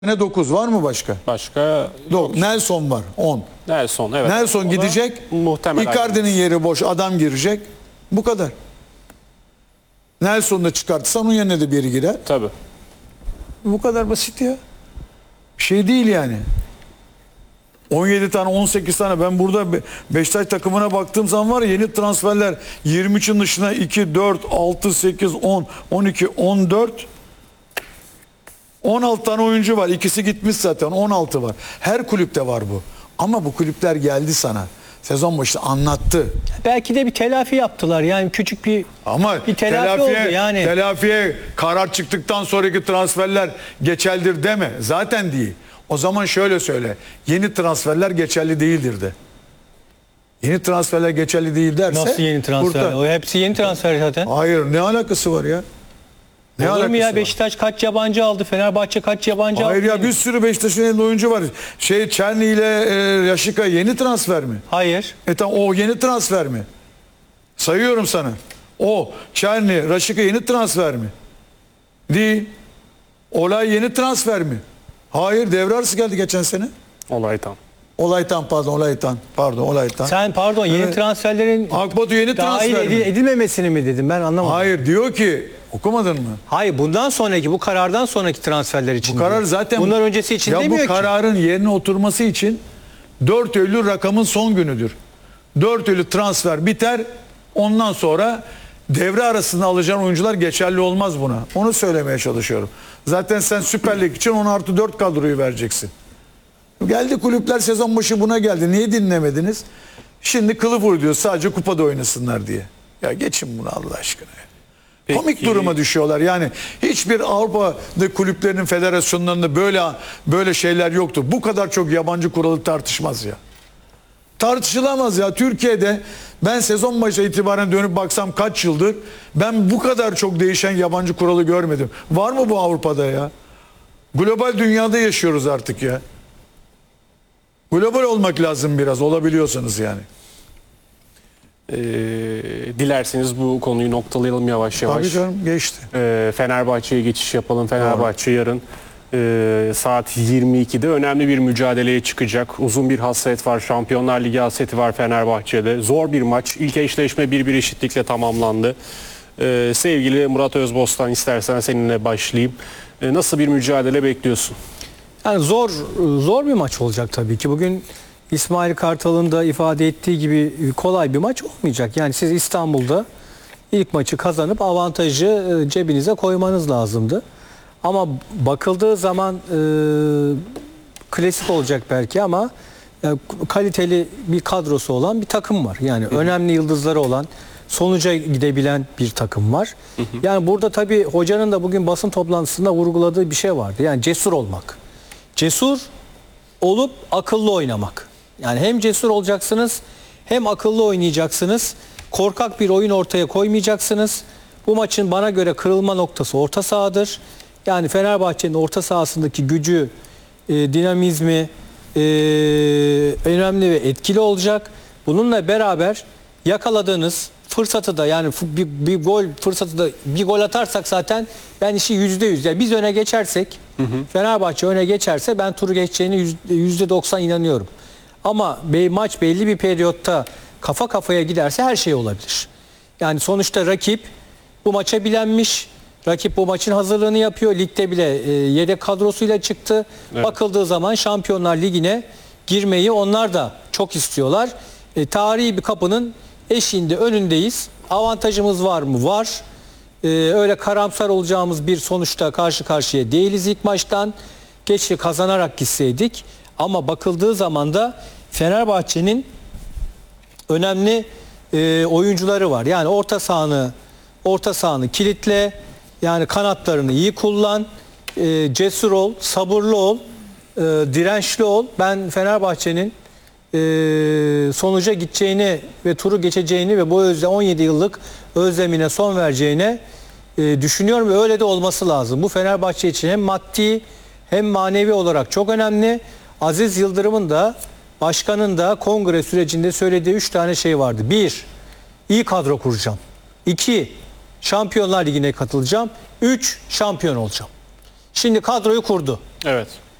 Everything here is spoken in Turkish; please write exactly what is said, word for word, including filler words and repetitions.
Ne dokuz var mı başka? Başka Yok. Nelson var on. Nelson, evet. Nelson O da gidecek. muhtemelen. Icardi'nin yeri boş, adam girecek. Bu kadar. Nelson'u da çıkartırsan onun yerine de biri girer. Tabii. Bu kadar basit ya. Bir şey değil yani. on yedi tane on sekiz tane ben burada Be- Beşiktaş takımına baktığım zaman var ya, yeni transferler yirmi üçün dışına iki, dört, altı, sekiz, on, on iki, on dört, on altı tane oyuncu var. İkisi gitmiş zaten, on altı var. Her kulüpte var bu. Ama bu kulüpler geldi sana. Sezon başında anlattı. Belki de bir telafi yaptılar. Yani küçük bir Ama bir telafi telafiye, oldu yani. telafiye karar çıktıktan sonraki transferler geçerlidir deme. Zaten değil. O zaman şöyle söyle. Yeni transferler geçerli değildir de. Yeni transferler geçerli değil derse. Nasıl yeni transfer? burada- O hepsi yeni transfer zaten. Hayır, ne alakası var ya? Ne Olur mu alakası ya? var? Beşiktaş kaç yabancı aldı? Fenerbahçe kaç yabancı Hayır aldı? ya, bir sürü Beşiktaş'ın elinde oyuncu var. Şey, Çerni ile e, Yaşika yeni transfer mi? Hayır. E tamam, o yeni transfer mi? Sayıyorum sana. O Çerni, Raşika yeni transfer mi? Değil. Olay yeni transfer mi? Hayır, devre arası geldi geçen sene. Olaytan. Olaytan pardon, Olaytan. Pardon, Olaytan. Sen pardon yeni Evet. transferlerin Akbatu yeni dahil transfer edil- mi? edilmemesini mi dedim ben anlamadım. Hayır. Hayır, diyor ki okumadın mı? bundan sonraki bu karardan sonraki transferler için. Bu karar diyor. zaten Bunlar öncesi için ya demiyor bu ki. kararın yerine oturması için dört Eylül rakamın son günüdür. dört Eylül transfer biter. Ondan sonra devre arasında alacağın oyuncular geçerli olmaz buna. Onu söylemeye çalışıyorum. Zaten sen Süper Lig için on artı dört kadroyu vereceksin. Geldi kulüpler sezon başı buna geldi. Niye dinlemediniz? Şimdi kılıf uyduruyor sadece kupada oynasınlar diye. Ya geçin bunu Allah aşkına. Peki. Komik duruma düşüyorlar. Yani hiçbir Avrupa'da kulüplerinin federasyonlarında böyle böyle şeyler yoktur. Bu kadar çok yabancı kuralı tartışmaz ya. Tartışılamaz ya. Türkiye'de ben sezon başı itibaren dönüp baksam kaç yıldır ben bu kadar çok değişen yabancı kuralı görmedim. Var mı bu Avrupa'da ya? Global dünyada yaşıyoruz artık ya. Global olmak lazım biraz, olabiliyorsanız yani. Ee, dilerseniz bu konuyu noktalayalım yavaş yavaş. Tabii canım, geçti. Ee, Fenerbahçe'ye geçiş yapalım. Fenerbahçe yarın e, saat yirmi ikide önemli bir mücadeleye çıkacak. Uzun bir hasret var. Şampiyonlar Ligi hasreti var Fenerbahçe'de. Zor bir maç. İlk eşleşme bir bir eşitlikle tamamlandı. Ee, sevgili Murat Özbostan, istersen seninle başlayayım. Ee, nasıl bir mücadele bekliyorsun? Yani zor zor bir maç olacak tabii ki. Bugün İsmail Kartal'ın da ifade ettiği gibi kolay bir maç olmayacak. Yani siz İstanbul'da ilk maçı kazanıp avantajı e, cebinize koymanız lazımdı. Ama bakıldığı zaman e, klasik olacak belki ama e, kaliteli bir kadrosu olan bir takım var. Yani hı hı. önemli yıldızları olan, sonuca gidebilen bir takım var. Hı hı. Yani burada tabii hocanın da bugün basın toplantısında vurguladığı bir şey vardı. Yani cesur olmak. Cesur olup akıllı oynamak. Yani hem cesur olacaksınız hem akıllı oynayacaksınız. Korkak bir oyun ortaya koymayacaksınız. Bu maçın bana göre kırılma noktası orta sahadır. Yani Fenerbahçe'nin orta sahasındaki gücü, e, dinamizmi e, önemli ve etkili olacak. Bununla beraber yakaladığınız fırsatı da yani bir, bir gol fırsatı da bir gol atarsak zaten ben işi yüzde yüz. Yani biz öne geçersek hı hı. Fenerbahçe öne geçerse ben turu geçeceğini yüzde doksan inanıyorum. Ama be, maç belli bir periyotta kafa kafaya giderse her şey olabilir. Yani sonuçta rakip bu maça bilenmiş. Rakip bu maçın hazırlığını yapıyor. Ligde bile e, yedek kadrosuyla çıktı. Evet. Bakıldığı zaman Şampiyonlar Ligi'ne girmeyi onlar da çok istiyorlar. E, tarihi bir kapının eşiğinde önündeyiz. Avantajımız var mı? Var. Ee, öyle karamsar olacağımız bir sonuçta karşı karşıya değiliz ilk maçtan. Keşke kazanarak gitseydik. Ama bakıldığı zaman da Fenerbahçe'nin önemli e, oyuncuları var. Yani orta sahanı orta sahanı kilitle. Yani kanatlarını iyi kullan. E, cesur ol, sabırlı ol, e, dirençli ol. Ben Fenerbahçe'nin Ee, sonuca gideceğini ve turu geçeceğini ve bu özle on yedi yıllık özlemine son vereceğini e, düşünüyorum ve öyle de olması lazım. Bu Fenerbahçe için hem maddi hem manevi olarak çok önemli. Aziz Yıldırım'ın da başkanın da kongre sürecinde söylediği üç tane şey vardı. Bir, iyi kadro kuracağım. İki, Şampiyonlar Ligi'ne katılacağım. Üç, şampiyon olacağım. Şimdi kadroyu kurdu. Evet.